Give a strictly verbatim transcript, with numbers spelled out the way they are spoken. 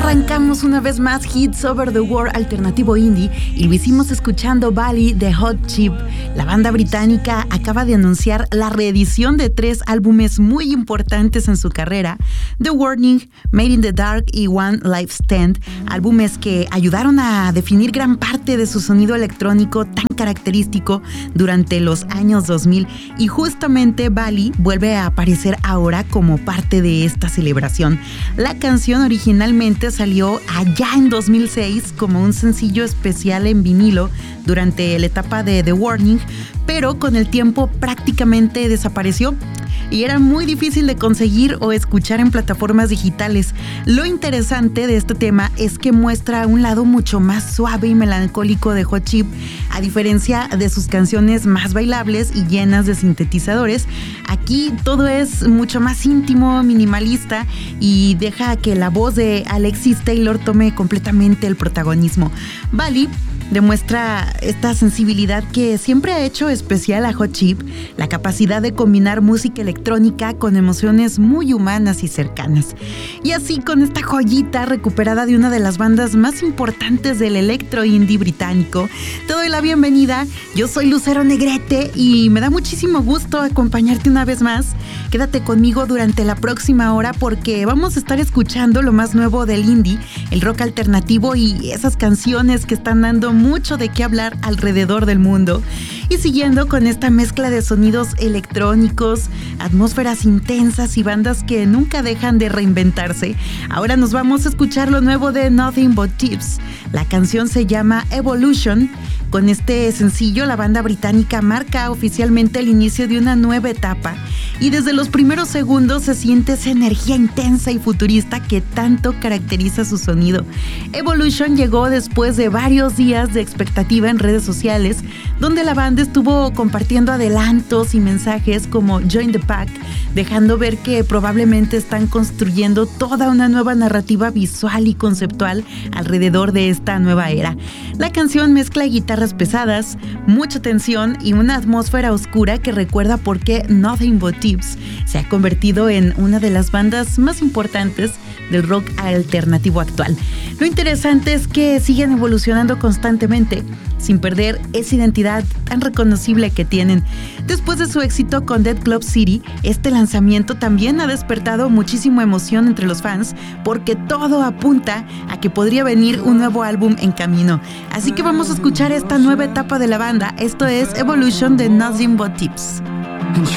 arrancamos una vez más Hits Over the World alternativo indie y lo hicimos escuchando Valley de Hot Chip. La banda británica acaba de anunciar la reedición de tres álbumes muy importantes en su carrera: The Warning, Made in the Dark y One Life Stand, álbumes que ayudaron a definir gran parte de su sonido electrónico tan característico durante los años dos mil, y justamente Valley vuelve a aparecer ahora como parte de esta celebración. La canción originalmente salió allá en dos mil seis como un sencillo especial en vinilo durante la etapa de The Warning, pero con el tiempo prácticamente desapareció y era muy difícil de conseguir o escuchar en plataformas digitales. Lo interesante de este tema es que muestra un lado mucho más suave y melancólico de Hot Chip, a diferencia de sus canciones más bailables y llenas de sintetizadores. Aquí todo es mucho más íntimo, minimalista, y deja que la voz de Alexis Taylor tome completamente el protagonismo. Valley demuestra esta sensibilidad que siempre ha hecho especial a Hot Chip, la capacidad de combinar música electrónica con emociones muy humanas y cercanas. Y así, con esta joyita recuperada de una de las bandas más importantes del electro indie británico, te doy la bienvenida. Yo soy Lucero Negrete y me da muchísimo gusto acompañarte una vez más. Quédate conmigo durante la próxima hora porque vamos a estar escuchando lo más nuevo del indie, el rock alternativo y esas canciones que están dando mucho de qué hablar alrededor del mundo. Y siguiendo con esta mezcla de sonidos electrónicos, atmósferas intensas y bandas que nunca dejan de reinventarse, ahora nos vamos a escuchar lo nuevo de Nothing But Thieves. La canción se llama Evolution. Con este sencillo, la banda británica marca oficialmente el inicio de una nueva etapa, y desde los primeros segundos se siente esa energía intensa y futurista que tanto caracteriza su sonido. Evolution llegó después de varios días de expectativa en redes sociales, donde la banda estuvo compartiendo adelantos y mensajes como Join the Pack, dejando ver que probablemente están construyendo toda una nueva narrativa visual y conceptual alrededor de esta nueva era. La canción mezcla guitarras pesadas, mucha tensión y una atmósfera oscura que recuerda por qué Nothing But Thieves se ha convertido en una de las bandas más importantes del rock alternativo actual. Lo interesante es que siguen evolucionando constantemente, sin perder esa identidad tan reconocible que tienen. Después de su éxito con Dead Club City, este lanzamiento también ha despertado muchísima emoción entre los fans, porque todo apunta a que podría venir un nuevo álbum en camino. Así que vamos a escuchar esta nueva etapa de la banda. Esto es Evolution de Nothing But Thieves.